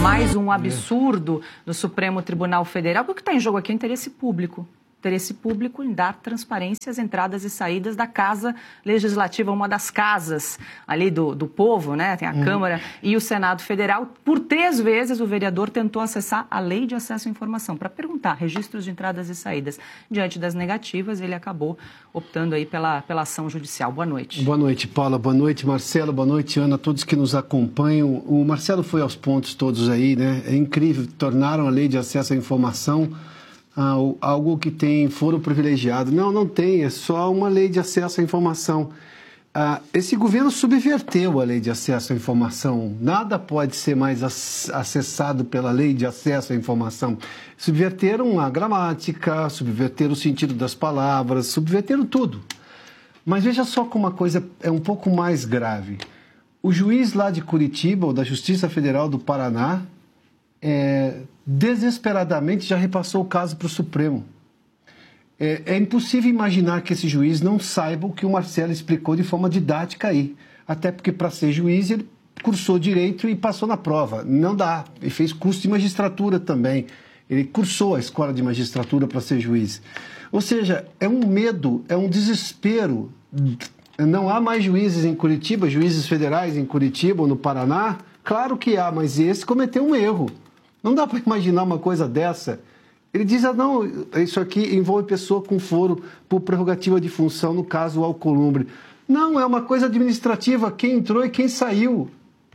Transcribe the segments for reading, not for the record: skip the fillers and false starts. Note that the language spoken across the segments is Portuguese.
Mais um absurdo do Supremo Tribunal Federal. O que está em jogo aqui é o interesse público. Interesse público em dar transparência às entradas e saídas da Casa Legislativa, uma das casas ali do povo, né? Tem a Câmara e o Senado Federal. Por 3 vezes o vereador tentou acessar a Lei de Acesso à Informação para perguntar registros de entradas e saídas. Diante das negativas, ele acabou optando aí pela ação judicial. Boa noite. Boa noite, Paula. Boa noite, Marcelo. Boa noite, Ana, todos que nos acompanham. O Marcelo foi aos pontos todos aí, né? É incrível, tornaram a Lei de Acesso à Informação algo que tem foro privilegiado. Não tem, é só uma lei de acesso à informação. Esse governo subverteu a lei de acesso à informação. Nada pode ser mais acessado pela lei de acesso à informação. Subverteram a gramática, subverteram o sentido das palavras, subverteram tudo. Mas veja só como uma coisa é um pouco mais grave. O juiz lá de Curitiba, ou da Justiça Federal do Paraná, desesperadamente já repassou o caso para o Supremo. É impossível imaginar que esse juiz não saiba o que o Marcelo explicou de forma didática aí. Até porque, para ser juiz, ele cursou Direito e passou na prova. Não dá. Ele fez curso de magistratura também. Ele cursou a escola de magistratura para ser juiz. Ou seja, é um medo, é um desespero. Não há mais juízes em Curitiba, juízes federais em Curitiba ou no Paraná? Claro que há, mas esse cometeu um erro. Não dá para imaginar uma coisa dessa. Ele diz, não, isso aqui envolve pessoa com foro por prerrogativa de função, no caso o Alcolumbre. Não, é uma coisa administrativa, quem entrou e quem saiu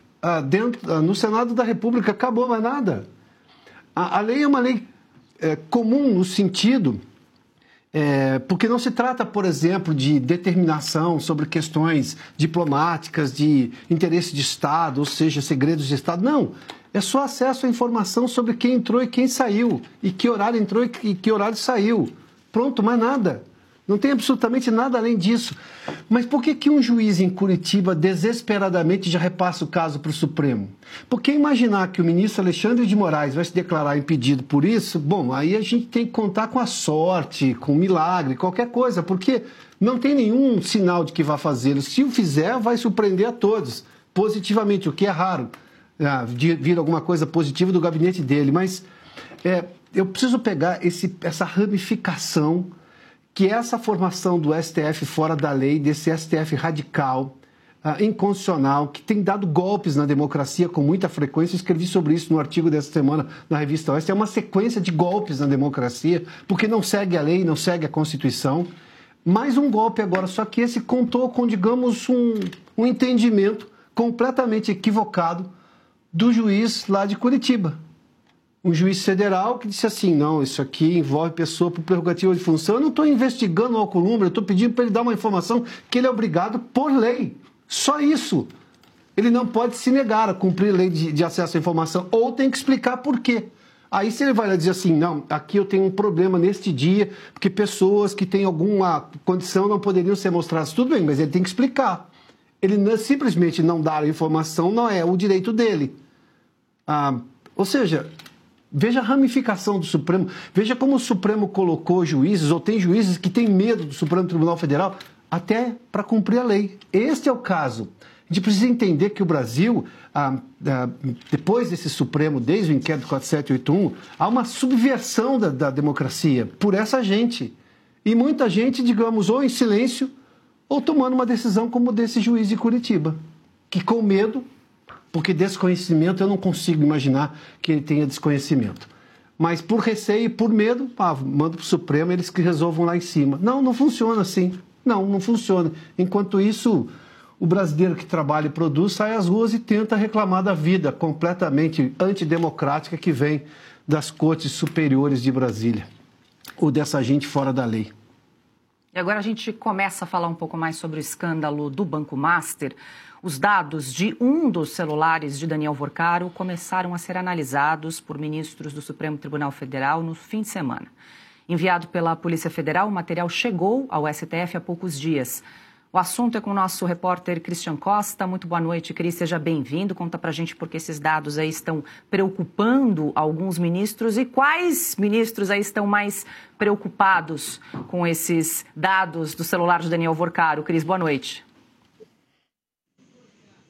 no Senado da República, acabou, mais nada. A lei é uma lei comum no sentido, porque não se trata, por exemplo, de determinação sobre questões diplomáticas, de interesse de Estado, ou seja, segredos de Estado, não. É só acesso à informação sobre quem entrou e quem saiu, e que horário entrou e que horário saiu. Pronto, mais nada. Não tem absolutamente nada além disso. Mas por que um juiz em Curitiba desesperadamente já repassa o caso para o Supremo? Porque imaginar que o ministro Alexandre de Moraes vai se declarar impedido por isso, bom, aí a gente tem que contar com a sorte, com o milagre, qualquer coisa, porque não tem nenhum sinal de que vai fazê-lo. Se o fizer, vai surpreender a todos, positivamente, o que é raro. De vir alguma coisa positiva do gabinete dele, mas eu preciso pegar essa ramificação, que é essa formação do STF fora da lei, desse STF radical, inconstitucional, que tem dado golpes na democracia com muita frequência. Eu escrevi sobre isso no artigo dessa semana na Revista Oeste. É uma sequência de golpes na democracia, porque não segue a lei, não segue a Constituição. Mais um golpe agora, só que esse contou com, digamos, um entendimento completamente equivocado do juiz lá de Curitiba. Um juiz federal que disse assim, não, isso aqui envolve pessoa por prerrogativa de função, eu não estou investigando o Alcolumbre, eu estou pedindo para ele dar uma informação que ele é obrigado por lei. Só isso. Ele não pode se negar a cumprir a lei de acesso à informação, ou tem que explicar por quê. Aí se ele vai lá dizer assim, não, aqui eu tenho um problema neste dia, porque pessoas que têm alguma condição não poderiam ser mostradas, tudo bem, mas ele tem que explicar. Ele simplesmente não dar a informação não é o direito dele. Ou seja, veja a ramificação do Supremo, veja como o Supremo colocou juízes, ou tem juízes que têm medo do Supremo Tribunal Federal, até para cumprir a lei. Este é o caso. A gente precisa entender que o Brasil, depois desse Supremo, desde o inquérito 4781, há uma subversão da democracia por essa gente. E muita gente, digamos, ou em silêncio, ou tomando uma decisão como desse juiz de Curitiba, que com medo, porque desconhecimento, eu não consigo imaginar que ele tenha desconhecimento. Mas por receio e por medo, manda para o Supremo, eles que resolvam lá em cima. Não funciona assim. Não funciona. Enquanto isso, o brasileiro que trabalha e produz sai às ruas e tenta reclamar da vida completamente antidemocrática que vem das cortes superiores de Brasília, ou dessa gente fora da lei. E agora a gente começa a falar um pouco mais sobre o escândalo do Banco Master. Os dados de um dos celulares de Daniel Vorcaro começaram a ser analisados por ministros do Supremo Tribunal Federal no fim de semana. Enviado pela Polícia Federal, o material chegou ao STF há poucos dias. O assunto é com o nosso repórter Christian Costa. Muito boa noite, Cris, seja bem-vindo. Conta pra gente porque esses dados aí estão preocupando alguns ministros e quais ministros aí estão mais preocupados com esses dados do celular de Daniel Vorcaro. Cris, boa noite.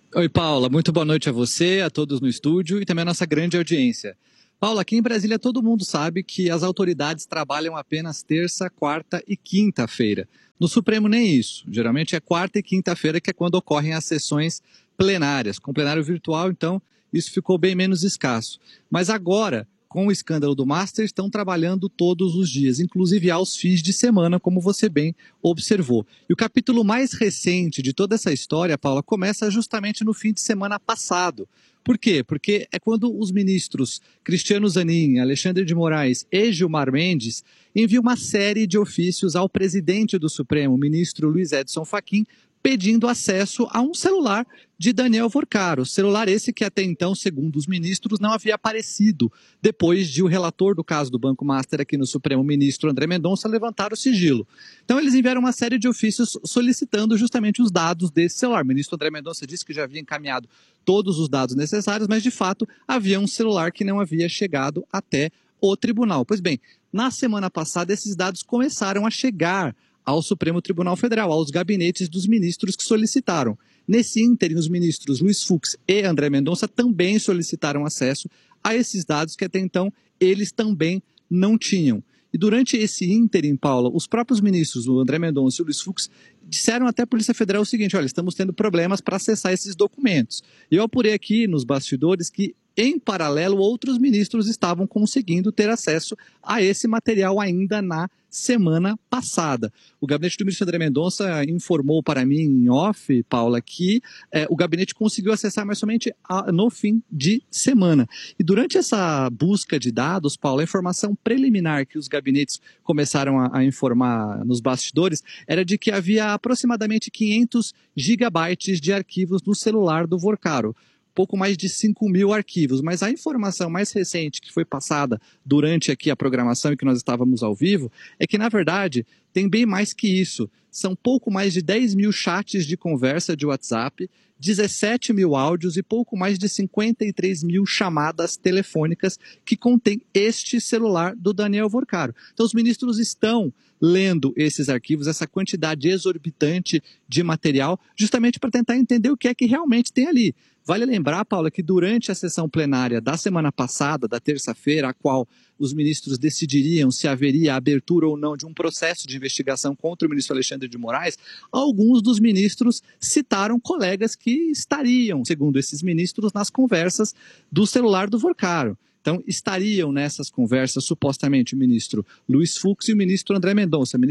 Oi, Paula. Muito boa noite a você, a todos no estúdio e também a nossa grande audiência. Paula, aqui em Brasília todo mundo sabe que as autoridades trabalham apenas terça, quarta e quinta-feira. No Supremo nem isso. Geralmente é quarta e quinta-feira que é quando ocorrem as sessões plenárias. Com plenário virtual, então, isso ficou bem menos escasso. Mas agora, com o escândalo do Master, estão trabalhando todos os dias, inclusive aos fins de semana, como você bem observou. E o capítulo mais recente de toda essa história, Paula, começa justamente no fim de semana passado. Por quê? Porque é quando os ministros Cristiano Zanin, Alexandre de Moraes e Gilmar Mendes enviam uma série de ofícios ao presidente do Supremo, o ministro Luiz Edson Fachin, pedindo acesso a um celular de Daniel Workar. Celular esse que até então, segundo os ministros, não havia aparecido depois de o relator do caso do Banco Master aqui no Supremo, o ministro André Mendonça, levantar o sigilo. Então eles enviaram uma série de ofícios solicitando justamente os dados desse celular. O ministro André Mendonça disse que já havia encaminhado todos os dados necessários, mas de fato havia um celular que não havia chegado até o tribunal. Pois bem, na semana passada esses dados começaram a chegar ao Supremo Tribunal Federal, aos gabinetes dos ministros que solicitaram. Nesse ínterim, os ministros Luiz Fux e André Mendonça também solicitaram acesso a esses dados que até então eles também não tinham. E durante esse ínterim, Paula, os próprios ministros, o André Mendonça e o Luiz Fux, disseram até à Polícia Federal o seguinte: olha, estamos tendo problemas para acessar esses documentos. E eu apurei aqui nos bastidores que, em paralelo, outros ministros estavam conseguindo ter acesso a esse material ainda na semana passada. O gabinete do ministro André Mendonça informou para mim em off, Paula, que o gabinete conseguiu acessar, mas somente no fim de semana. E durante essa busca de dados, Paula, a informação preliminar que os gabinetes começaram a informar nos bastidores era de que havia aproximadamente 500 gigabytes de arquivos no celular do Workar. Pouco mais de 5.000 arquivos, mas a informação mais recente que foi passada durante aqui a programação e que nós estávamos ao vivo é que, na verdade, tem bem mais que isso. São pouco mais de 10.000 chats de conversa de WhatsApp, 17.000 áudios e pouco mais de 53.000 chamadas telefônicas que contém este celular do Daniel Workar. Então, os ministros estão lendo esses arquivos, essa quantidade exorbitante de material, justamente para tentar entender o que é que realmente tem ali. Vale lembrar, Paula, que durante a sessão plenária da semana passada, da terça-feira, a qual os ministros decidiriam se haveria abertura ou não de um processo de investigação contra o ministro Alexandre de Moraes, alguns dos ministros citaram colegas que estariam, segundo esses ministros, nas conversas do celular do Workar. Então, estariam nessas conversas, supostamente, o ministro Luiz Fux e o ministro André Mendonça, o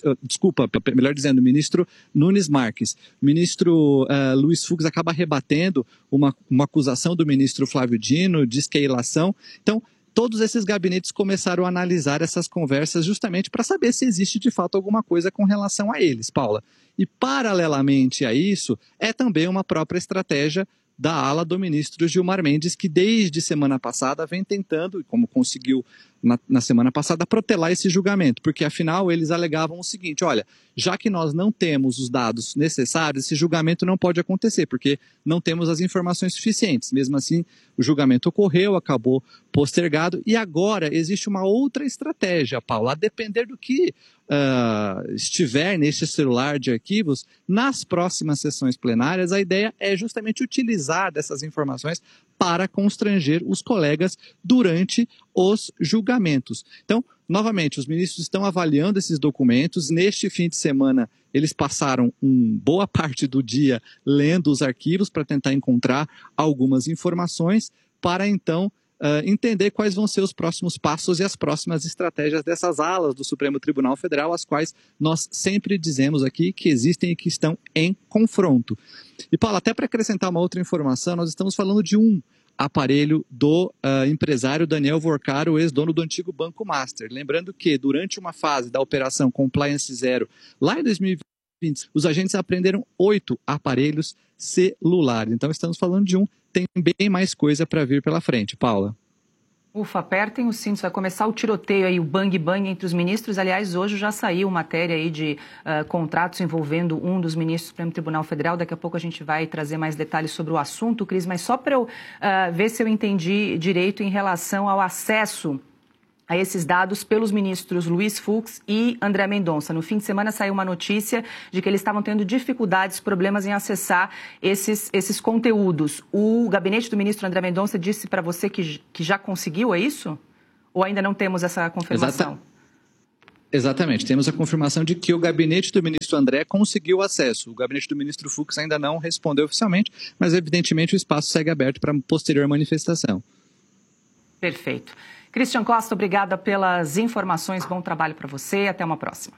ministro Nunes Marques. O ministro Luiz Fux acaba rebatendo uma acusação do ministro Flávio Dino, diz que é ilação. Então, todos esses gabinetes começaram a analisar essas conversas justamente para saber se existe de fato alguma coisa com relação a eles, Paula. E, paralelamente a isso, é também uma própria estratégia da ala do ministro Gilmar Mendes, que desde semana passada vem tentando, e como conseguiu na semana passada, protelar esse julgamento, porque afinal eles alegavam o seguinte: olha, já que nós não temos os dados necessários, esse julgamento não pode acontecer, porque não temos as informações suficientes. Mesmo assim, o julgamento ocorreu, acabou postergado, e agora existe uma outra estratégia, Paulo, a depender do que estiver neste celular de arquivos, nas próximas sessões plenárias, a ideia é justamente utilizar dessas informações para constranger os colegas durante os julgamentos. Então, novamente, os ministros estão avaliando esses documentos. Neste fim de semana, eles passaram boa parte do dia lendo os arquivos para tentar encontrar algumas informações para, então, entender quais vão ser os próximos passos e as próximas estratégias dessas alas do Supremo Tribunal Federal, as quais nós sempre dizemos aqui que existem e que estão em confronto. E, Paulo, até para acrescentar uma outra informação, nós estamos falando de um aparelho do empresário Daniel Workar, o ex-dono do antigo Banco Master. Lembrando que, durante uma fase da Operação Compliance Zero, lá em 2020, os agentes apreenderam 8 aparelhos celulares. Então, estamos falando de um. Tem bem mais coisa para vir pela frente. Paula. Ufa, apertem os cintos, vai começar o tiroteio aí, o bang-bang entre os ministros. Aliás, hoje já saiu matéria aí de contratos envolvendo um dos ministros do Supremo Tribunal Federal. Daqui a pouco a gente vai trazer mais detalhes sobre o assunto, Cris, mas só para eu ver se eu entendi direito em relação ao acesso a esses dados pelos ministros Luiz Fux e André Mendonça. No fim de semana saiu uma notícia de que eles estavam tendo dificuldades, problemas em acessar esses conteúdos. O gabinete do ministro André Mendonça disse para você que já conseguiu, é isso? Ou ainda não temos essa confirmação? Exatamente. Temos a confirmação de que o gabinete do ministro André conseguiu acesso. O gabinete do ministro Fux ainda não respondeu oficialmente, mas evidentemente o espaço segue aberto para posterior manifestação. Perfeito. Christian Costa, obrigada pelas informações. Bom trabalho para você. Até uma próxima.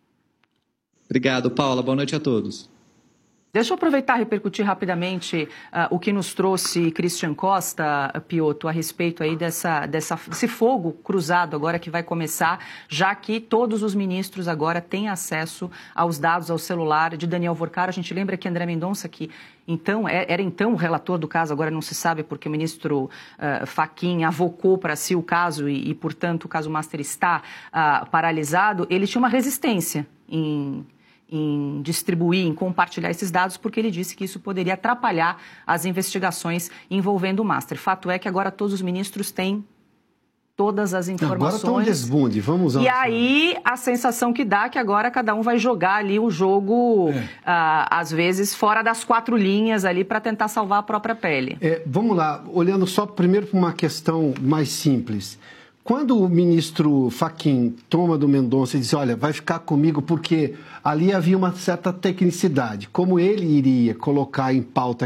Obrigado, Paula. Boa noite a todos. Deixa eu aproveitar e repercutir rapidamente o que nos trouxe Christian Costa, Piotr, a respeito aí desse fogo cruzado agora que vai começar, já que todos os ministros agora têm acesso aos dados, ao celular de Daniel Vorcaro. A gente lembra que André Mendonça, que era o relator do caso, agora não se sabe porque o ministro Fachin avocou para si o caso e, portanto, o caso Master está paralisado. Ele tinha uma resistência em distribuir, em compartilhar esses dados, porque ele disse que isso poderia atrapalhar as investigações envolvendo o Master. Fato é que agora todos os ministros têm todas as informações. Agora está um desbunde, vamos lá. E aí a sensação que dá é que agora cada um vai jogar ali o jogo, às vezes, fora das quatro linhas ali para tentar salvar a própria pele. Vamos lá, olhando só primeiro para uma questão mais simples. Quando o ministro Fachin toma do Mendonça e diz, olha, vai ficar comigo porque ali havia uma certa tecnicidade. Como ele iria colocar em pauta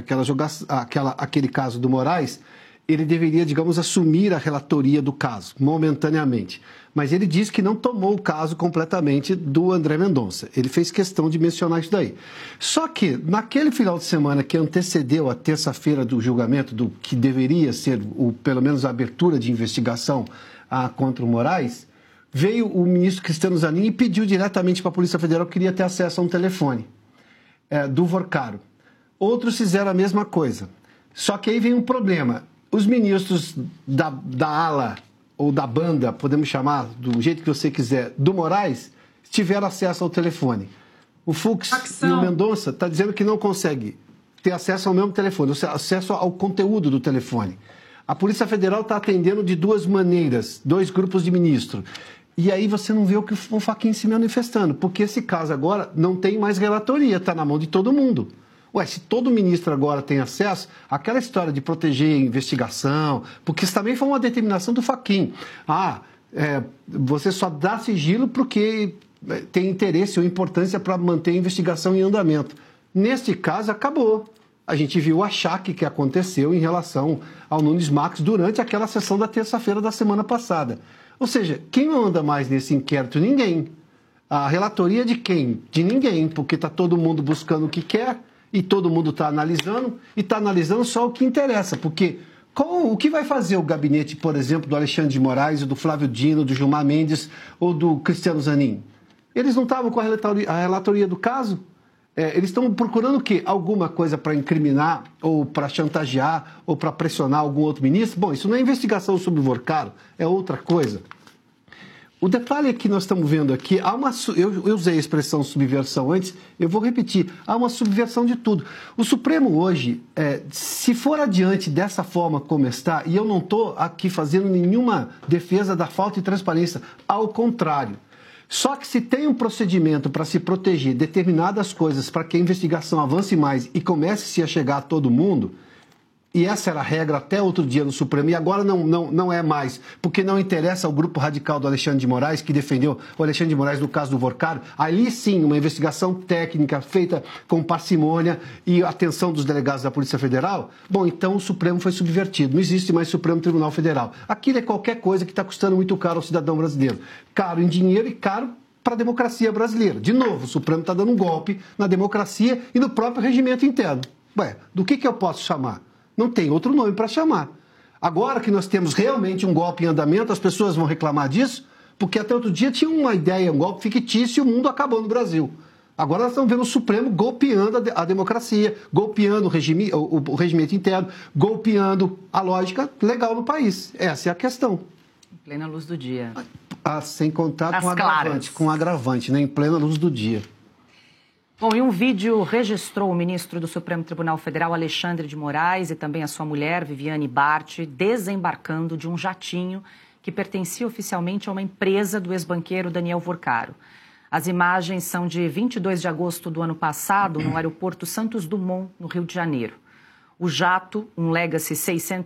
aquele caso do Moraes, ele deveria, digamos, assumir a relatoria do caso, momentaneamente. Mas ele disse que não tomou o caso completamente do André Mendonça. Ele fez questão de mencionar isso daí. Só que, naquele final de semana que antecedeu a terça-feira do julgamento, do que deveria ser, pelo menos, a abertura de investigação contra o Moraes, veio o ministro Cristiano Zanin e pediu diretamente para a Polícia Federal que queria ter acesso a um telefone do Vorcaro. Outros fizeram a mesma coisa. Só que aí vem um problema. Os ministros da ala ou da banda, podemos chamar do jeito que você quiser, do Moraes, tiveram acesso ao telefone. O Fux e o Mendonça estão dizendo que não consegue ter acesso ao mesmo telefone, acesso ao conteúdo do telefone. A Polícia Federal está atendendo de duas maneiras, dois grupos de ministros. E aí você não vê o Fachin se manifestando, porque esse caso agora não tem mais relatoria, está na mão de todo mundo. Ué, se todo ministro agora tem acesso, aquela história de proteger a investigação, porque isso também foi uma determinação do Fachin. Você só dá sigilo porque tem interesse ou importância para manter a investigação em andamento. Neste caso, acabou. A gente viu o achaque que aconteceu em relação ao Nunes Marques durante aquela sessão da terça-feira da semana passada. Ou seja, quem não anda mais nesse inquérito? Ninguém. A relatoria de quem? De ninguém, porque está todo mundo buscando o que quer e todo mundo está analisando e está analisando só o que interessa, porque o que vai fazer o gabinete, por exemplo, do Alexandre de Moraes, do Flávio Dino, do Gilmar Mendes ou do Cristiano Zanin? Eles não estavam com a relatoria do caso? Eles estão procurando o quê? Alguma coisa para incriminar, ou para chantagear, ou para pressionar algum outro ministro? Bom, isso não é investigação sobre o Vorcaro, é outra coisa. O detalhe é que nós estamos vendo aqui, eu usei a expressão subversão antes, eu vou repetir, há uma subversão de tudo. O Supremo hoje, se for adiante dessa forma como está, e eu não estou aqui fazendo nenhuma defesa da falta de transparência, ao contrário. Só que se tem um procedimento para se proteger determinadas coisas para que a investigação avance mais e comece a chegar a todo mundo, e essa era a regra até outro dia no Supremo, e agora não é mais, porque não interessa ao grupo radical do Alexandre de Moraes, que defendeu o Alexandre de Moraes no caso do Vorcaro, ali sim uma investigação técnica feita com parcimônia e atenção dos delegados da Polícia Federal, bom, então o Supremo foi subvertido, não existe mais Supremo Tribunal Federal. Aquilo é qualquer coisa que está custando muito caro ao cidadão brasileiro, caro em dinheiro e caro para a democracia brasileira. De novo, o Supremo está dando um golpe na democracia e no próprio regimento interno. Ué, do que eu posso chamar? Não tem outro nome para chamar. Agora que nós temos realmente um golpe em andamento, as pessoas vão reclamar disso, porque até outro dia tinha uma ideia, um golpe fictício e o mundo acabou no Brasil. Agora nós estamos vendo o Supremo golpeando a democracia, golpeando o regimento interno, golpeando a lógica legal no país. Essa é a questão. Em plena luz do dia. Sem contar com agravante, né? Em plena luz do dia. Bom, e um vídeo registrou o ministro do Supremo Tribunal Federal, Alexandre de Moraes, e também a sua mulher, Viviane Bart, desembarcando de um jatinho que pertencia oficialmente a uma empresa do ex-banqueiro Daniel Vorcaro. As imagens são de 22 de agosto do ano passado, no aeroporto Santos Dumont, no Rio de Janeiro. O jato, um Legacy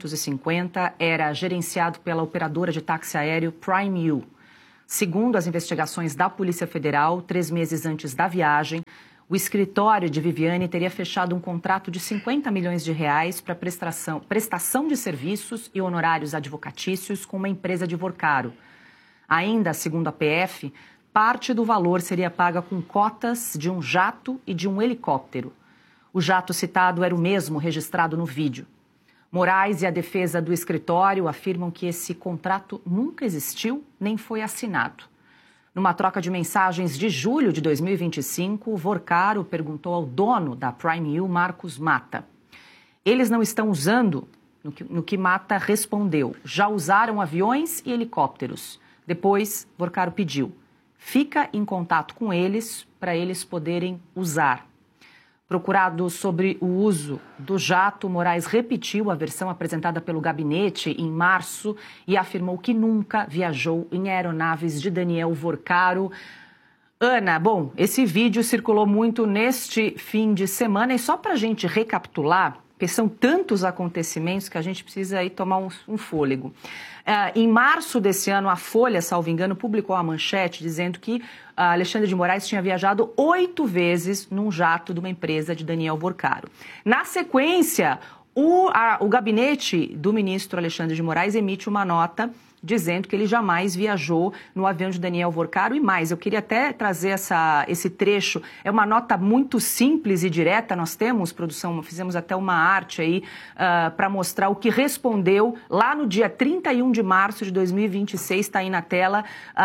650, era gerenciado pela operadora de táxi aéreo Prime U. Segundo as investigações da Polícia Federal, 3 meses antes da viagem, o escritório de Viviane teria fechado um contrato de 50 milhões de reais para prestação de serviços e honorários advocatícios com uma empresa de Vorcaro. Ainda, segundo a PF, parte do valor seria paga com cotas de um jato e de um helicóptero. O jato citado era o mesmo registrado no vídeo. Moraes e a defesa do escritório afirmam que esse contrato nunca existiu nem foi assinado. Numa troca de mensagens de julho de 2025, o Vorcaro perguntou ao dono da Prime U, Marcos Mata. Eles não estão usando, no que Mata respondeu. Já usaram aviões e helicópteros. Depois, Vorcaro pediu. Fica em contato com eles para eles poderem usar. Procurado sobre o uso do jato, Moraes repetiu a versão apresentada pelo gabinete em março e afirmou que nunca viajou em aeronaves de Daniel Vorcaro. Ana, bom, esse vídeo circulou muito neste fim de semana e só para a gente recapitular, porque são tantos acontecimentos que a gente precisa aí tomar um fôlego. Em março desse ano, a Folha, salvo engano, publicou a manchete dizendo que Alexandre de Moraes tinha viajado 8 vezes num jato de uma empresa de Daniel Vorcaro. Na sequência, o gabinete do ministro Alexandre de Moraes emite uma nota dizendo que ele jamais viajou no avião de Daniel Vorcaro e mais. Eu queria até trazer esse trecho. É uma nota muito simples e direta. Nós temos, produção, fizemos até uma arte aí para mostrar o que respondeu lá no dia 31 de março de 2026. Está aí na tela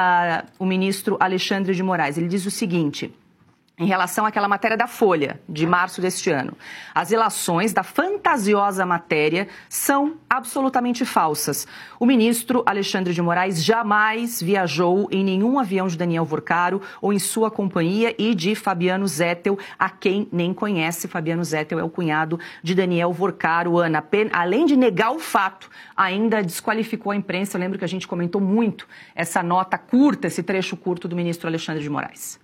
o ministro Alexandre de Moraes. Ele diz o seguinte... Em relação àquela matéria da Folha, de março deste ano. As relações da fantasiosa matéria são absolutamente falsas. O ministro Alexandre de Moraes jamais viajou em nenhum avião de Daniel Vorcaro ou em sua companhia e de Fabiano Zettel, a quem nem conhece. Fabiano Zettel é o cunhado de Daniel Vorcaro. Ana, além de negar o fato, ainda desqualificou a imprensa. Eu lembro que a gente comentou muito essa nota curta, esse trecho curto do ministro Alexandre de Moraes.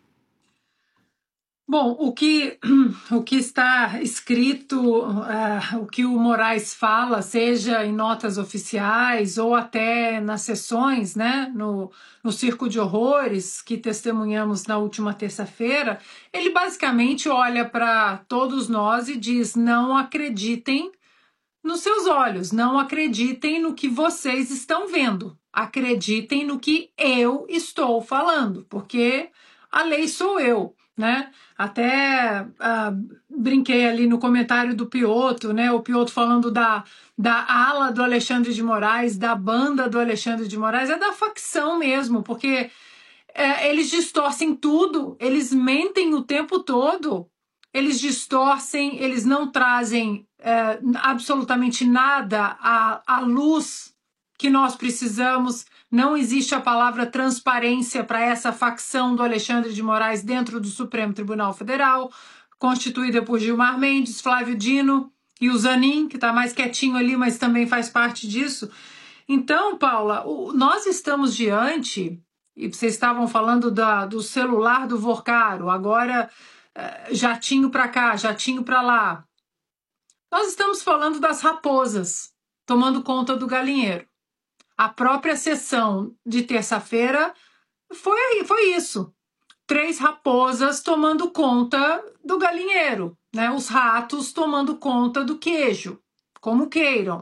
Bom, o que está escrito, o que o Moraes fala, seja em notas oficiais ou até nas sessões, né, no Circo de Horrores que testemunhamos na última terça-feira, ele basicamente olha para todos nós e diz: não acreditem nos seus olhos, não acreditem no que vocês estão vendo, acreditem no que eu estou falando, porque a lei sou eu. Né? Até brinquei ali no comentário do Piotto, né? O Piotto falando da ala do Alexandre de Moraes, da banda do Alexandre de Moraes, é da facção mesmo, porque eles distorcem tudo, eles mentem o tempo todo, eles distorcem, eles não trazem absolutamente nada à luz que nós precisamos. Não existe a palavra transparência para essa facção do Alexandre de Moraes dentro do Supremo Tribunal Federal, constituída por Gilmar Mendes, Flávio Dino e o Zanin, que está mais quietinho ali, mas também faz parte disso. Então, Paula, nós estamos diante, e vocês estavam falando do celular do Vorcaro, agora jatinho para cá, jatinho para lá. Nós estamos falando das raposas tomando conta do galinheiro. A própria sessão de terça-feira foi isso. 3 raposas tomando conta do galinheiro, né? Os ratos tomando conta do queijo, como queiram.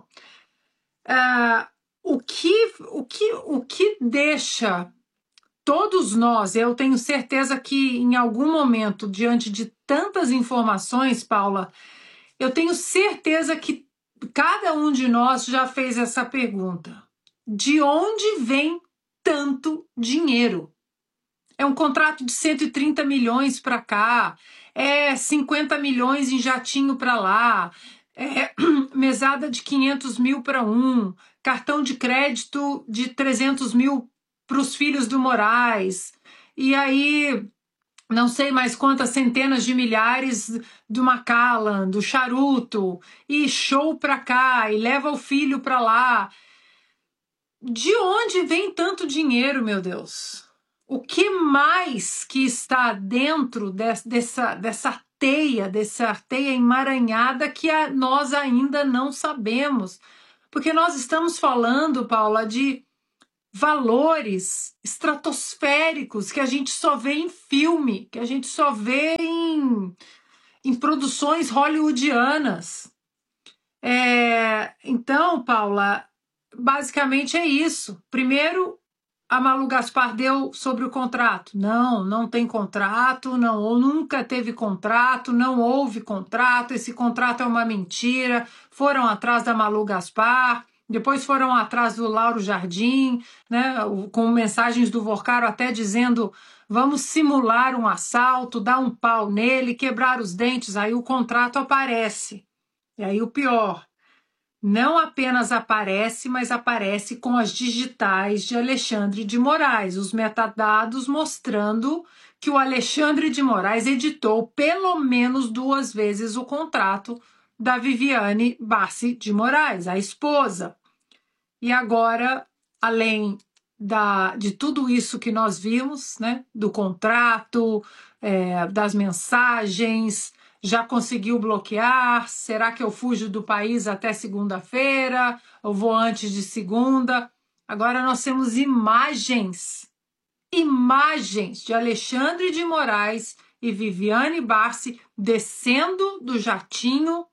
O que deixa todos nós, eu tenho certeza que em algum momento, diante de tantas informações, Paula, eu tenho certeza que cada um de nós já fez essa pergunta. De onde vem tanto dinheiro? É um contrato de 130 milhões para cá, 50 milhões em jatinho para lá, mesada de 500 mil para um, cartão de crédito de 300 mil para os filhos do Moraes, e aí não sei mais quantas centenas de milhares do Macallan, do Charuto, e show para cá, e leva o filho para lá. de onde vem tanto dinheiro, meu Deus? O que mais que está dentro dessa teia emaranhada que nós ainda não sabemos? Porque nós estamos falando, Paula, de valores estratosféricos que a gente só vê em filme, que a gente só vê em produções hollywoodianas. Então, Paula, basicamente é isso. Primeiro, a Malu Gaspar deu sobre o contrato. Não tem contrato, ou nunca teve contrato, não houve contrato, esse contrato é uma mentira. Foram atrás da Malu Gaspar, depois foram atrás do Lauro Jardim, né, com mensagens do Vorcaro até dizendo: vamos simular um assalto, dar um pau nele, quebrar os dentes, aí o contrato aparece. E aí o pior, não apenas aparece, mas aparece com as digitais de Alexandre de Moraes, os metadados mostrando que o Alexandre de Moraes editou pelo menos 2 vezes o contrato da Viviane Bassi de Moraes, a esposa. E agora, além de tudo isso que nós vimos, né, do contrato, das mensagens, já conseguiu bloquear? Será que eu fujo do país até segunda-feira? Eu vou antes de segunda? Agora nós temos imagens de Alexandre de Moraes e Viviane Bassi descendo do jatinho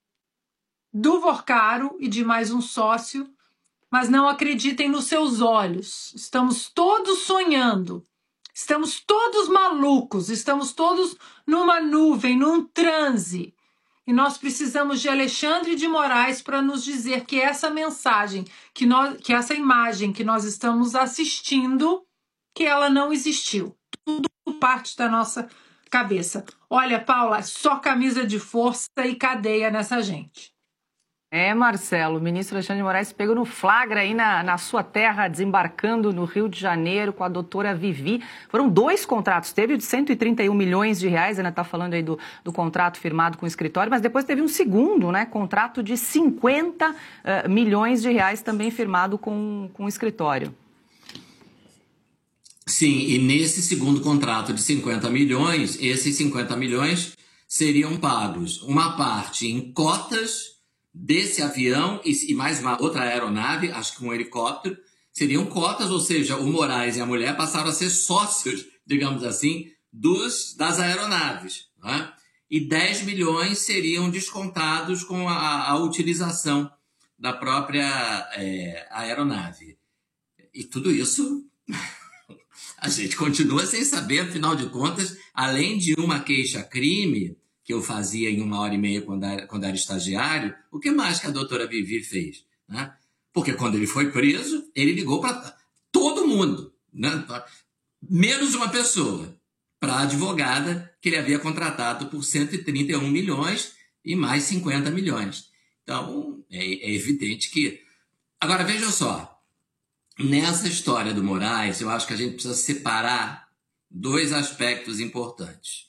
do Vorcaro e de mais um sócio, mas não acreditem nos seus olhos. Estamos todos sonhando. Estamos todos malucos, estamos todos numa nuvem, num transe. E nós precisamos de Alexandre de Moraes para nos dizer que essa mensagem, que essa imagem que nós estamos assistindo, que ela não existiu. Tudo parte da nossa cabeça. Olha, Paula, só camisa de força e cadeia nessa gente. Marcelo, o ministro Alexandre de Moraes pegou no flagra aí na sua terra, desembarcando no Rio de Janeiro com a doutora Vivi. Foram 2 contratos, teve o de 131 milhões de reais, ainda está falando aí do contrato firmado com o escritório, mas depois teve um segundo, né, contrato de 50 milhões de reais também firmado com o escritório. Sim, e nesse segundo contrato de 50 milhões, esses 50 milhões seriam pagos uma parte em cotas desse avião e mais uma outra aeronave, acho que um helicóptero, seriam cotas, ou seja, o Moraes e a mulher passaram a ser sócios, digamos assim, das aeronaves. Né? E 10 milhões seriam descontados com a utilização da própria aeronave. E tudo isso a gente continua sem saber, afinal de contas, além de uma queixa-crime que eu fazia em 1h30 quando era estagiário, o que mais que a doutora Vivi fez? Né? Porque quando ele foi preso, ele ligou para todo mundo, né? Menos uma pessoa, para a advogada que ele havia contratado por 131 milhões e mais 50 milhões. Então, é evidente que... Agora, veja só, nessa história do Moraes, eu acho que a gente precisa separar 2 aspectos importantes.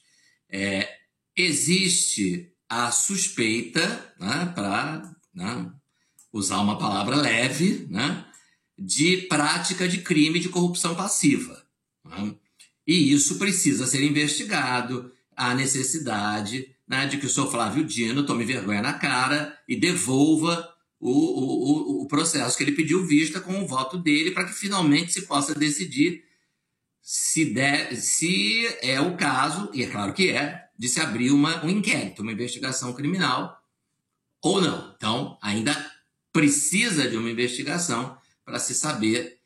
Existe a suspeita, né, para usar uma palavra leve, né, de prática de crime de corrupção passiva. Né? E isso precisa ser investigado. Há necessidade, né, de que o senhor Flávio Dino tome vergonha na cara e devolva o processo que ele pediu vista com o voto dele para que finalmente se possa decidir se é o caso, e é claro que de se abrir um inquérito, uma investigação criminal ou não. Então, ainda precisa de uma investigação para se saber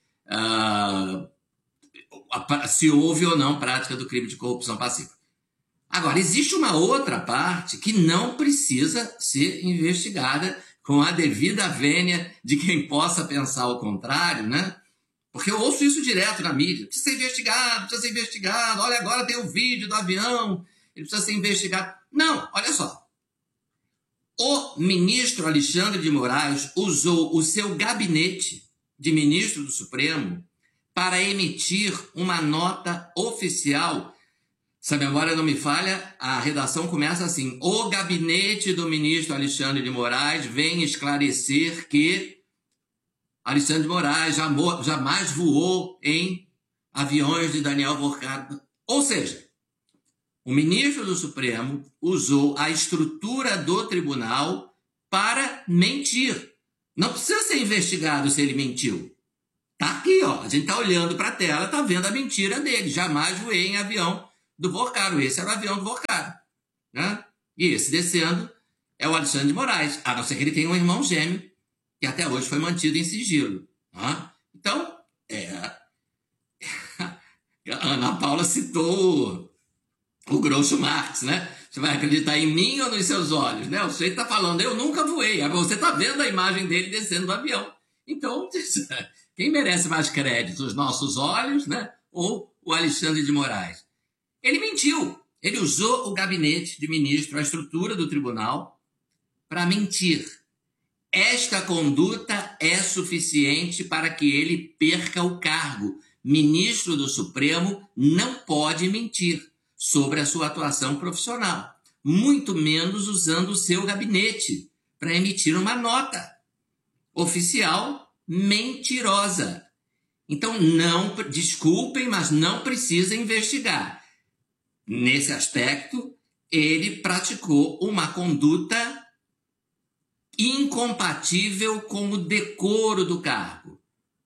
se houve ou não prática do crime de corrupção passiva. Agora, existe uma outra parte que não precisa ser investigada com a devida vênia de quem possa pensar o contrário, né? Porque eu ouço isso direto na mídia. Precisa ser investigado. Olha, agora tem o vídeo do avião. Ele precisa ser investigado. Não, olha só. O ministro Alexandre de Moraes usou o seu gabinete de ministro do Supremo para emitir uma nota oficial. Se a memória não me falha, a redação começa assim: o gabinete do ministro Alexandre de Moraes vem esclarecer que... Alexandre de Moraes jamais voou em aviões de Daniel Vorcaro. Ou seja, o ministro do Supremo usou a estrutura do tribunal para mentir. Não precisa ser investigado se ele mentiu. Tá aqui, ó. A gente está olhando para a tela, está vendo a mentira dele. Jamais voei em avião do Vorcaro. Esse era o avião do Vorcaro. Né? E esse descendo é o Alexandre de Moraes. A não ser que ele tenha um irmão gêmeo, que até hoje foi mantido em sigilo. Né? Então, a Ana Paula citou o Groucho Marx, né? Você vai acreditar em mim ou nos seus olhos? Né? O sujeito está falando, eu nunca voei. Você está vendo a imagem dele descendo do avião. Então, quem merece mais crédito? Os nossos olhos, né? Ou o Alexandre de Moraes? Ele mentiu. Ele usou o gabinete de ministro, a estrutura do tribunal, para mentir. Esta conduta é suficiente para que ele perca o cargo. Ministro do Supremo não pode mentir sobre a sua atuação profissional, muito menos usando o seu gabinete para emitir uma nota oficial mentirosa. Então, não, desculpem, mas não precisa investigar. Nesse aspecto, ele praticou uma conduta incompatível com o decoro do cargo.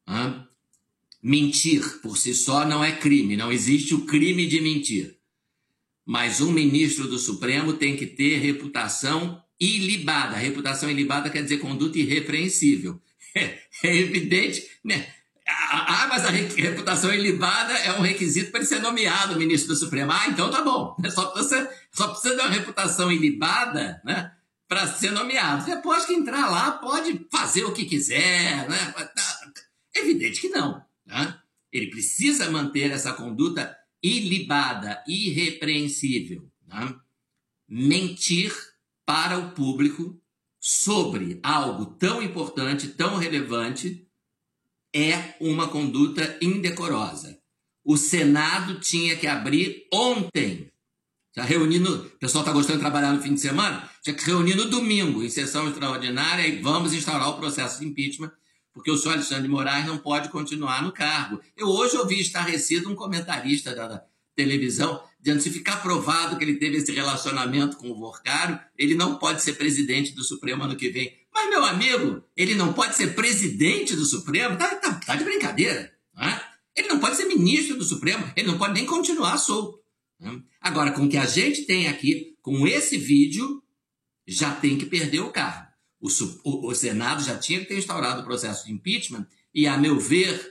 Mentir por si só não é crime, não existe o crime de mentir. Mas um ministro do Supremo tem que ter reputação ilibada. Reputação ilibada quer dizer conduta irrepreensível. É evidente, né? Mas a reputação ilibada é um requisito para ele ser nomeado ministro do Supremo. Então tá bom. Só precisa de uma reputação ilibada, né, para ser nomeado. Depois que entrar lá, pode fazer o que quiser. Né? Evidente que não. Né? Ele precisa manter essa conduta ilibada, irrepreensível. Né? Mentir para o público sobre algo tão importante, tão relevante, é uma conduta indecorosa. O Senado tinha que abrir ontem. Já o pessoal está gostando de trabalhar no fim de semana? Tinha que reunir no domingo, em sessão extraordinária, e vamos instaurar o processo de impeachment, porque o senhor Alexandre de Moraes não pode continuar no cargo. Eu hoje ouvi estarrecido um comentarista da televisão, dizendo que se ficar provado que ele teve esse relacionamento com o Vorcaro, ele não pode ser presidente do Supremo ano que vem. Mas, meu amigo, ele não pode ser presidente do Supremo? Tá de brincadeira. Né? Ele não pode ser ministro do Supremo, ele não pode nem continuar solto. Né? Agora, com o que a gente tem aqui, com esse vídeo, já tem que perder o cargo. O Senado já tinha que ter instaurado o processo de impeachment e, a meu ver,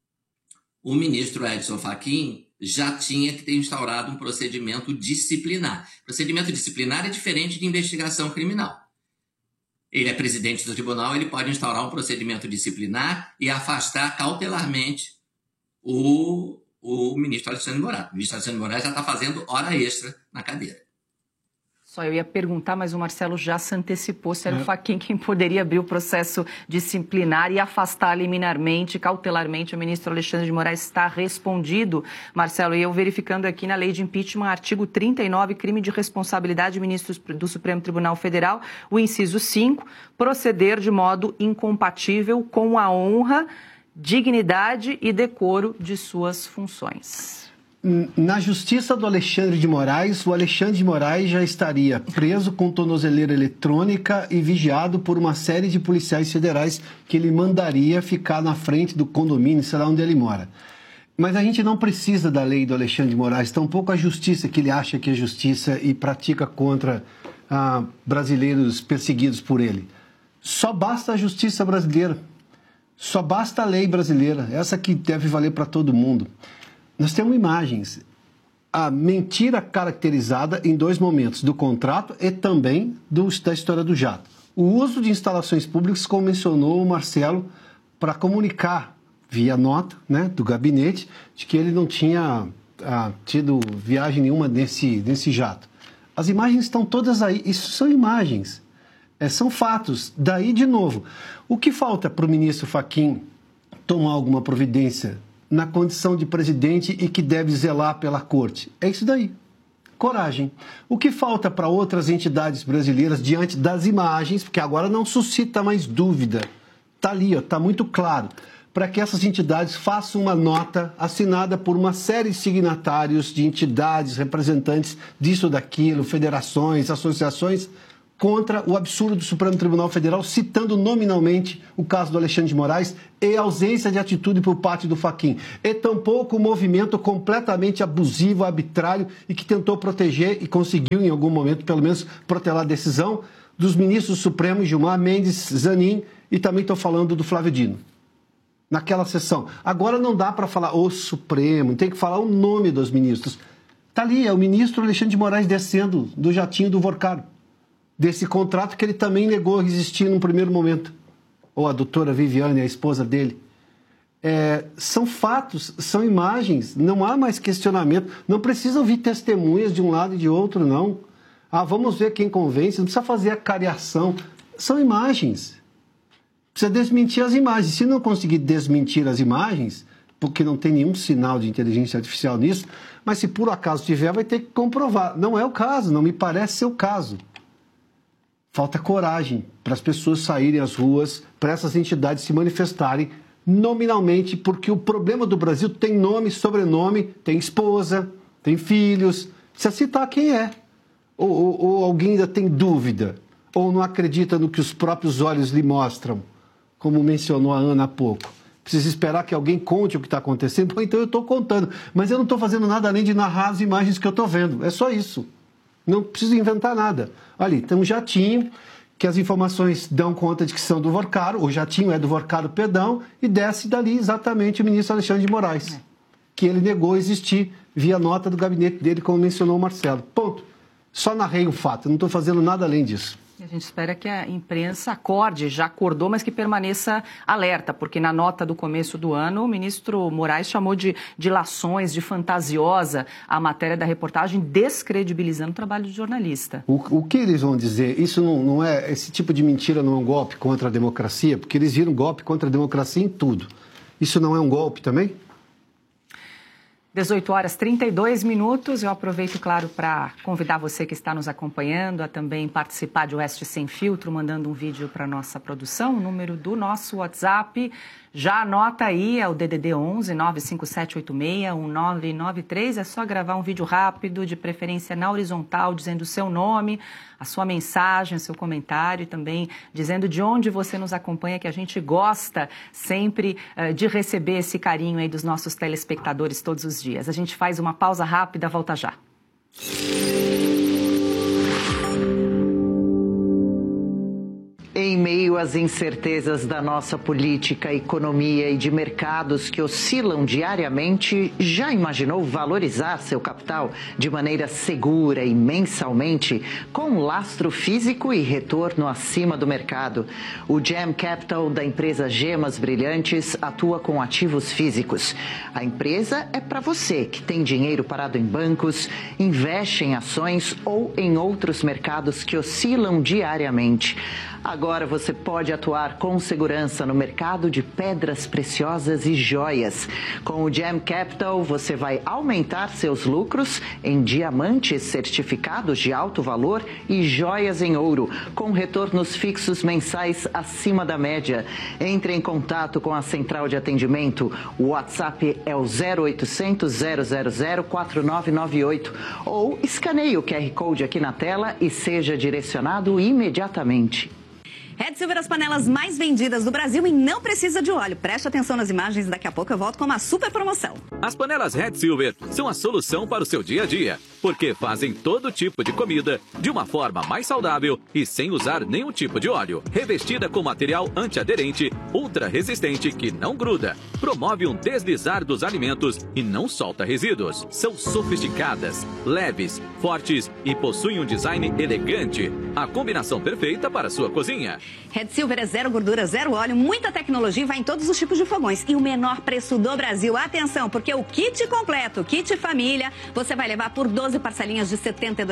o ministro Edson Fachin já tinha que ter instaurado um procedimento disciplinar. Procedimento disciplinar é diferente de investigação criminal. Ele é presidente do tribunal, ele pode instaurar um procedimento disciplinar e afastar cautelarmente o ministro Alexandre de Moraes. O ministro Alexandre de Moraes já está fazendo hora extra na cadeira. Só eu ia perguntar, mas o Marcelo já se antecipou se era o Fachin quem poderia abrir o processo disciplinar e afastar liminarmente, cautelarmente o ministro Alexandre de Moraes. Está respondido, Marcelo. E eu verificando aqui na lei de impeachment, artigo 39, crime de responsabilidade de ministros do Supremo Tribunal Federal, o inciso 5, proceder de modo incompatível com a honra, dignidade e decoro de suas funções. Na justiça do Alexandre de Moraes, o Alexandre de Moraes já estaria preso com tornozeleira eletrônica e vigiado por uma série de policiais federais que ele mandaria ficar na frente do condomínio, sei lá onde ele mora. Mas a gente não precisa da lei do Alexandre de Moraes, tampouco a justiça que ele acha que é justiça e pratica contra brasileiros perseguidos por ele. Só basta a justiça brasileira, só basta a lei brasileira, essa que deve valer para todo mundo. Nós temos imagens. A mentira caracterizada em dois momentos, do contrato e também da história do jato. O uso de instalações públicas, como mencionou o Marcelo, para comunicar via nota, né, do gabinete, de que ele não tinha tido viagem nenhuma nesse jato. As imagens estão todas aí. Isso são imagens, são fatos. Daí, de novo, o que falta para o ministro Fachin tomar alguma providência na condição de presidente e que deve zelar pela corte? É isso daí. Coragem. O que falta para outras entidades brasileiras diante das imagens, porque agora não suscita mais dúvida, Está ali, está muito claro, para que essas entidades façam uma nota assinada por uma série de signatários de entidades, representantes disso ou daquilo, federações, associações, contra o absurdo do Supremo Tribunal Federal, citando nominalmente o caso do Alexandre de Moraes e a ausência de atitude por parte do Fachin. E tampouco o movimento completamente abusivo, arbitrário e que tentou proteger e conseguiu, em algum momento, pelo menos, protelar a decisão dos ministros supremos Gilmar Mendes, Zanin e também estou falando do Flávio Dino. Naquela sessão. Agora não dá para falar o Supremo, tem que falar o nome dos ministros. Está ali, é o ministro Alexandre de Moraes descendo do jatinho do Vorcaro, desse contrato que ele também negou existir num primeiro momento. Ou a doutora Viviane, a esposa dele. São fatos, são imagens, não há mais questionamento. Não precisa ouvir testemunhas de um lado e de outro, não. Vamos ver quem convence, não precisa fazer a cariação. São imagens. Precisa desmentir as imagens. Se não conseguir desmentir as imagens, porque não tem nenhum sinal de inteligência artificial nisso, mas se por acaso tiver, vai ter que comprovar. Não é o caso, não me parece ser o caso. Falta coragem para as pessoas saírem às ruas, para essas entidades se manifestarem nominalmente, porque o problema do Brasil tem nome, sobrenome, tem esposa, tem filhos. Precisa citar quem é. Ou alguém ainda tem dúvida, ou não acredita no que os próprios olhos lhe mostram, como mencionou a Ana há pouco. Precisa esperar que alguém conte o que está acontecendo. Bom, então eu estou contando, mas eu não estou fazendo nada além de narrar as imagens que eu estou vendo. É só isso. Não preciso inventar nada. Ali, tem um jatinho, que as informações dão conta de que são do Vorcaro, o jatinho é do Vorcaro Pedão, e desce dali exatamente o ministro Alexandre de Moraes, que ele negou existir via nota do gabinete dele, como mencionou o Marcelo. Ponto. Só narrei o fato, não estou fazendo nada além disso. A gente espera que a imprensa acorde, já acordou, mas que permaneça alerta, porque na nota do começo do ano, o ministro Moraes chamou de dilações, de fantasiosa a matéria da reportagem, descredibilizando o trabalho do jornalista. O que eles vão dizer? Isso não é, esse tipo de mentira não é um golpe contra a democracia, porque eles viram golpe contra a democracia em tudo. Isso não é um golpe também? 18h32. Eu aproveito, claro, para convidar você que está nos acompanhando a também participar de Oeste Sem Filtro, mandando um vídeo para a nossa produção. O número do nosso WhatsApp, já anota aí, é o DDD 11 95786 1993. É só gravar um vídeo rápido, de preferência na horizontal, dizendo o seu nome, a sua mensagem, o seu comentário e também dizendo de onde você nos acompanha, que a gente gosta sempre de receber esse carinho aí dos nossos telespectadores todos os dias. A gente faz uma pausa rápida, volta já. Em meio às incertezas da nossa política, economia e de mercados que oscilam diariamente, já imaginou valorizar seu capital de maneira segura e mensalmente, com lastro físico e retorno acima do mercado? O Gem Capital da empresa Gemas Brilhantes atua com ativos físicos. A empresa é para você que tem dinheiro parado em bancos, investe em ações ou em outros mercados que oscilam diariamente. Agora você pode atuar com segurança no mercado de pedras preciosas e joias. Com o Gem Capital, você vai aumentar seus lucros em diamantes certificados de alto valor e joias em ouro, com retornos fixos mensais acima da média. Entre em contato com a central de atendimento. O WhatsApp é o 0800 000 4998 ou escaneie o QR Code aqui na tela e seja direcionado imediatamente. Red Silver, as panelas mais vendidas do Brasil e não precisa de óleo. Preste atenção nas imagens, daqui a pouco eu volto com uma super promoção. As panelas Red Silver são a solução para o seu dia a dia, porque fazem todo tipo de comida de uma forma mais saudável e sem usar nenhum tipo de óleo. Revestida com material antiaderente, ultra resistente que não gruda, promove um deslizar dos alimentos e não solta resíduos. São sofisticadas, leves, fortes e possuem um design elegante. A combinação perfeita para a sua cozinha. Red Silver é zero gordura, zero óleo, muita tecnologia e vai em todos os tipos de fogões. E o menor preço do Brasil. Atenção, porque o kit completo, kit família, você vai levar por 12 parcelinhas de R$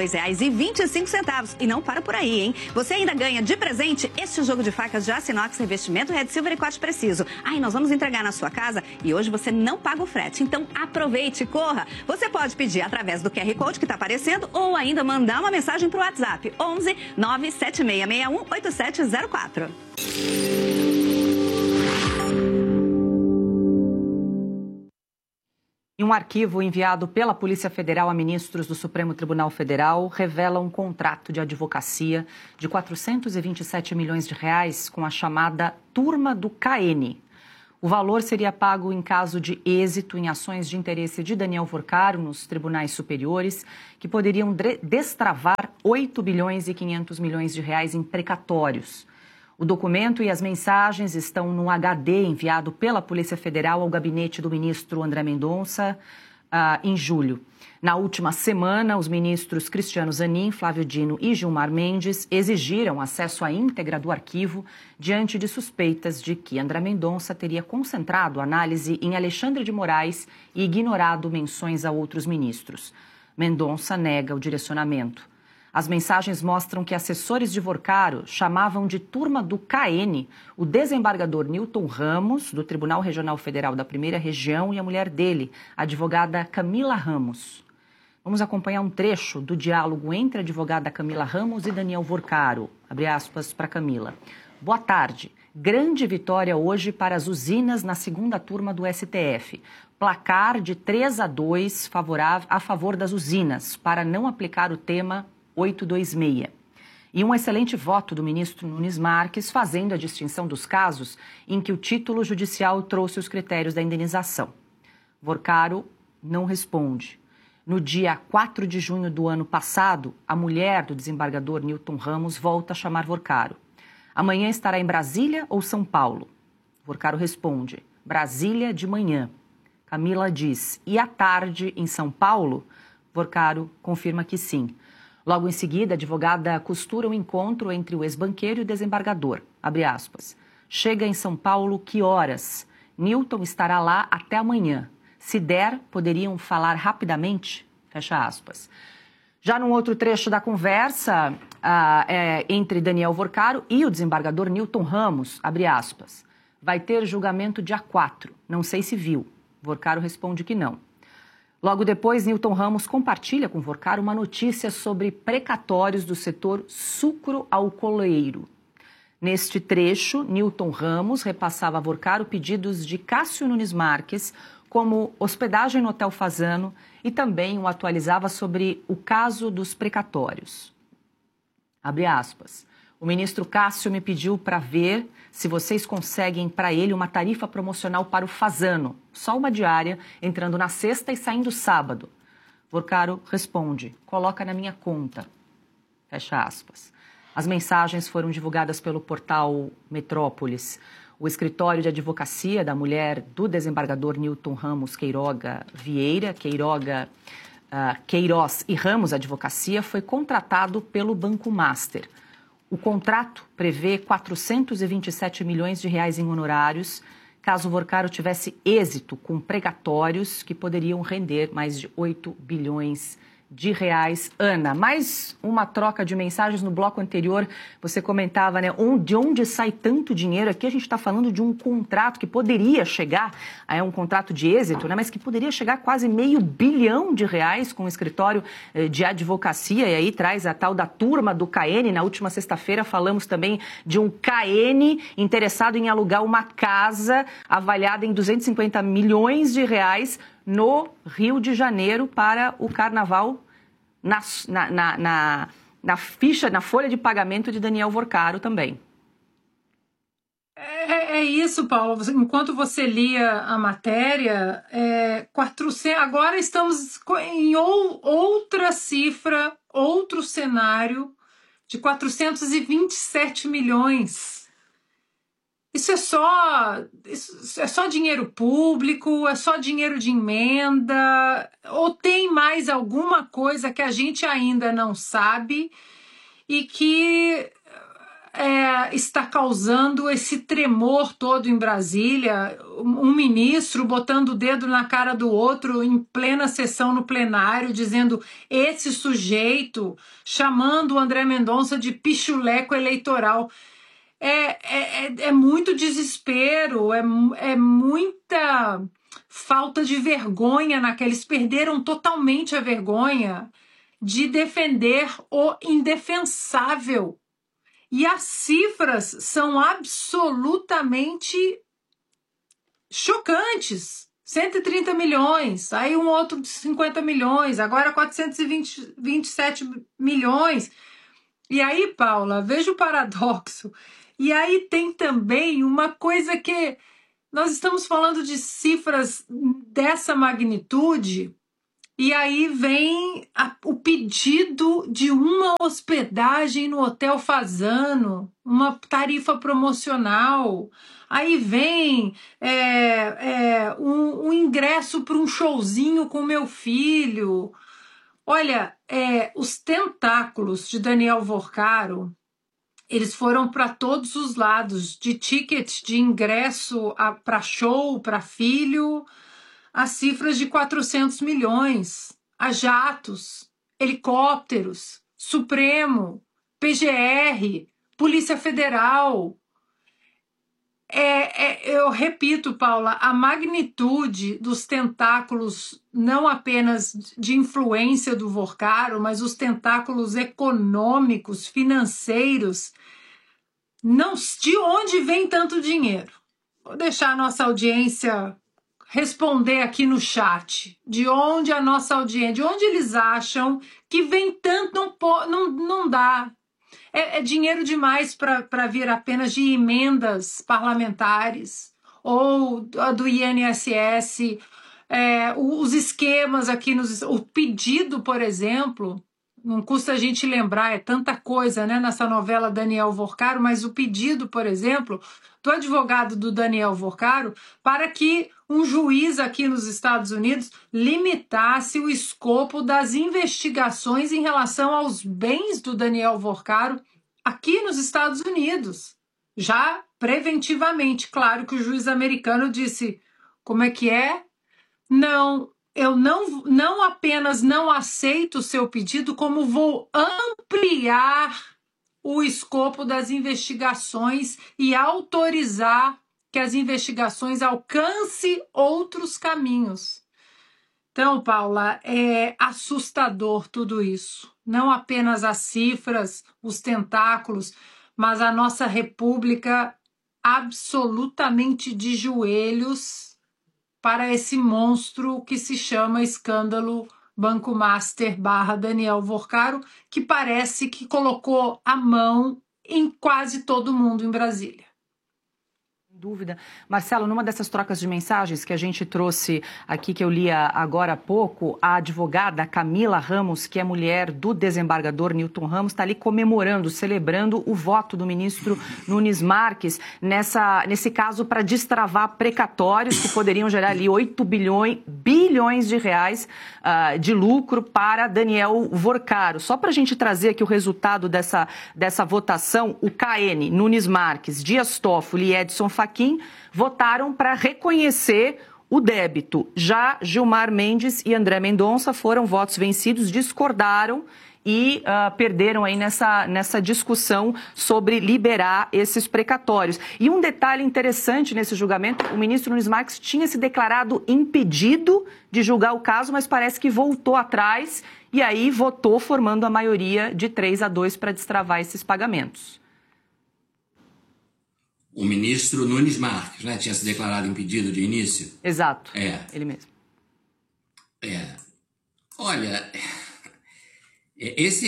72,25. E não para por aí, hein? Você ainda ganha de presente este jogo de facas de aço inox, revestimento Red Silver e corte preciso. Aí nós vamos entregar na sua casa e hoje você não paga o frete. Então aproveite, corra. Você pode pedir através do QR Code que está aparecendo ou ainda mandar uma mensagem para o WhatsApp 11 97661 8704. E um arquivo enviado pela Polícia Federal a ministros do Supremo Tribunal Federal revela um contrato de advocacia de 427 milhões de reais com a chamada Turma do KN. O valor seria pago em caso de êxito em ações de interesse de Daniel Vorcaro nos tribunais superiores, que poderiam destravar 8 bilhões e 500 milhões de reais em precatórios. O documento e as mensagens estão no HD enviado pela Polícia Federal ao gabinete do ministro André Mendonça em julho. Na última semana, os ministros Cristiano Zanin, Flávio Dino e Gilmar Mendes exigiram acesso à íntegra do arquivo diante de suspeitas de que André Mendonça teria concentrado análise em Alexandre de Moraes e ignorado menções a outros ministros. Mendonça nega o direcionamento. As mensagens mostram que assessores de Vorcaro chamavam de Turma do KN o desembargador Newton Ramos, do Tribunal Regional Federal da Primeira Região, e a mulher dele, a advogada Camila Ramos. Vamos acompanhar um trecho do diálogo entre a advogada Camila Ramos e Daniel Vorcaro. Abre aspas para Camila. Boa tarde. Grande vitória hoje para as usinas na segunda turma do STF. Placar de 3-2 a favor das usinas, para não aplicar o tema 826. E um excelente voto do ministro Nunes Marques, fazendo a distinção dos casos em que o título judicial trouxe os critérios da indenização. Vorcaro não responde. No dia 4 de junho do ano passado, a mulher do desembargador Newton Ramos volta a chamar Vorcaro. Amanhã estará em Brasília ou São Paulo? Vorcaro responde, Brasília de manhã. Camila diz, e à tarde em São Paulo? Vorcaro confirma que sim. Logo em seguida, a advogada costura um encontro entre o ex-banqueiro e o desembargador. Abre aspas. Chega em São Paulo, que horas? Newton estará lá até amanhã. Se der, poderiam falar rapidamente? Fecha aspas. Já num outro trecho da conversa entre Daniel Vorcaro e o desembargador Newton Ramos, abre aspas. Vai ter julgamento dia 4. Não sei se viu. Vorcaro responde que não. Logo depois, Newton Ramos compartilha com Vorcaro uma notícia sobre precatórios do setor sucro-alcooleiro. Neste trecho, Newton Ramos repassava a Vorcaro pedidos de Cássio Nunes Marques, como hospedagem no Hotel Fasano, e também o atualizava sobre o caso dos precatórios. Abre aspas. O ministro Cássio me pediu para ver se vocês conseguem para ele uma tarifa promocional para o Fasano, só uma diária, entrando na sexta e saindo sábado. Vorcaro responde, coloca na minha conta. Fecha aspas. As mensagens foram divulgadas pelo portal Metrópolis. O escritório de advocacia da mulher do desembargador Newton Ramos Queiroga Vieira, Queiroz e Ramos Advocacia, foi contratado pelo Banco Master. O contrato prevê 427 milhões de reais em honorários, caso Vorcaro tivesse êxito com precatórios que poderiam render mais de 8 bilhões de reais. Ana, mais uma troca de mensagens no bloco anterior. Você comentava, né, de onde sai tanto dinheiro? Aqui a gente está falando de um contrato que poderia chegar, é um contrato de êxito, né, mas que poderia chegar a quase R$500 bilhão com o escritório de advocacia, e aí traz a tal da turma do KN. Na última sexta-feira falamos também de um KN interessado em alugar uma casa avaliada em 250 milhões de reais no Rio de Janeiro para o carnaval na ficha, na folha de pagamento de Daniel Vorcaro também. É isso, Paulo. Enquanto você lia a matéria, 400, agora estamos em outra cifra, outro cenário de 427 milhões. Isso é só dinheiro público, é só dinheiro de emenda, ou tem mais alguma coisa que a gente ainda não sabe e que está causando esse tremor todo em Brasília, um ministro botando o dedo na cara do outro em plena sessão no plenário, dizendo esse sujeito, chamando o André Mendonça de pichuleco eleitoral. É muito desespero, é muita falta de vergonha eles perderam totalmente a vergonha de defender o indefensável. E as cifras são absolutamente chocantes. 130 milhões, aí um outro de 50 milhões, agora 427 milhões. E aí, Paula, veja o paradoxo. E aí tem também uma coisa que nós estamos falando de cifras dessa magnitude, e aí vem o pedido de uma hospedagem no Hotel Fasano, uma tarifa promocional. Aí vem um ingresso para um showzinho com meu filho. Olha, os tentáculos de Daniel Vorcaro, eles foram para todos os lados, de ticket de ingresso para show, para filho, a cifras de 400 milhões, a jatos, helicópteros, Supremo, PGR, Polícia Federal. Eu repito, Paula, a magnitude dos tentáculos, não apenas de influência do Vorcaro, mas os tentáculos econômicos, financeiros, não, de onde vem tanto dinheiro? Vou deixar a nossa audiência responder aqui no chat. De onde a nossa audiência, de onde eles acham que vem tanto, não dá. É dinheiro demais para vir apenas de emendas parlamentares ou do INSS, os esquemas aqui, o pedido, por exemplo, não custa a gente lembrar, é tanta coisa, né, nessa novela Daniel Vorcaro, mas o pedido, por exemplo, do advogado do Daniel Vorcaro para que um juiz aqui nos Estados Unidos limitasse o escopo das investigações em relação aos bens do Daniel Vorcaro aqui nos Estados Unidos, já preventivamente. Claro que o juiz americano disse, como é que é? Não, eu não apenas não aceito o seu pedido, como vou ampliar o escopo das investigações e autorizar que as investigações alcancem outros caminhos. Então, Paula, é assustador tudo isso. Não apenas as cifras, os tentáculos, mas a nossa república absolutamente de joelhos para esse monstro que se chama escândalo Banco Master / Daniel Vorcaro, que parece que colocou a mão em quase todo mundo em Brasília. Dúvida. Marcelo, numa dessas trocas de mensagens que a gente trouxe aqui, que eu li agora há pouco, a advogada Camila Ramos, que é mulher do desembargador Newton Ramos, está ali comemorando, celebrando o voto do ministro Nunes Marques nesse caso para destravar precatórios que poderiam gerar ali 8 bilhões de reais de lucro para Daniel Vorcaro. Só para a gente trazer aqui o resultado dessa votação, o KN, Nunes Marques, Dias Toffoli e Edson Fachin votaram para reconhecer o débito. Já Gilmar Mendes e André Mendonça foram votos vencidos, discordaram e perderam aí nessa discussão sobre liberar esses precatórios. E um detalhe interessante nesse julgamento, o ministro Nunes Marques tinha se declarado impedido de julgar o caso, mas parece que voltou atrás e aí votou formando a maioria de 3-2 para destravar esses pagamentos. O ministro Nunes Marques, né, tinha se declarado impedido de início? Exato, ele mesmo. Olha, esse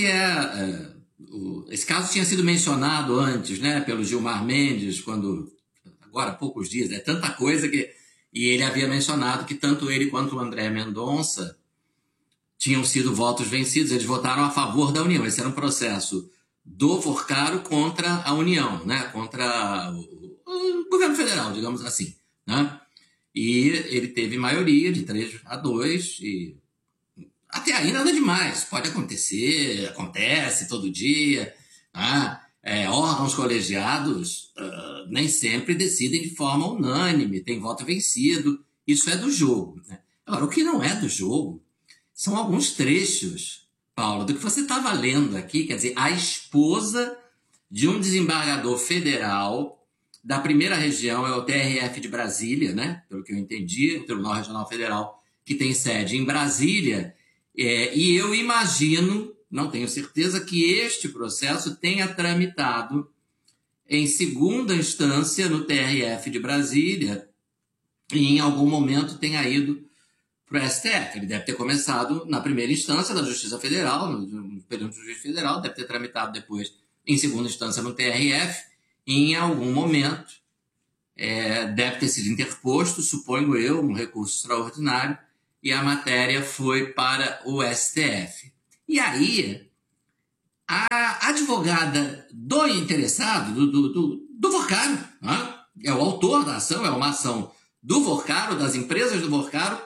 caso tinha sido mencionado antes, né, pelo Gilmar Mendes, agora há poucos dias, tanta coisa e ele havia mencionado que tanto ele quanto o André Mendonça tinham sido votos vencidos, eles votaram a favor da União. Esse era um processo do Vorcaro contra a União, né? Contra o governo federal, digamos assim, né? E ele teve maioria de 3-2 e até aí nada demais, pode acontecer, acontece todo dia, né? Órgãos colegiados nem sempre decidem de forma unânime, tem voto vencido, isso é do jogo, né? Agora, o que não é do jogo são alguns trechos, Paulo, do que você estava lendo aqui, quer dizer, a esposa de um desembargador federal da primeira região, é o TRF de Brasília, né? Pelo que eu entendi, o Tribunal Regional Federal, que tem sede em Brasília, e eu imagino, não tenho certeza, que este processo tenha tramitado em segunda instância no TRF de Brasília, e em algum momento tenha ido para o STF. Ele deve ter começado na primeira instância da Justiça Federal, no período do Juiz Federal, deve ter tramitado depois em segunda instância no TRF, e em algum momento deve ter sido interposto, suponho eu, um recurso extraordinário, e a matéria foi para o STF. E aí, a advogada do interessado, do Vorcaro, né? É o autor da ação, é uma ação do Vorcaro, das empresas do Vorcaro,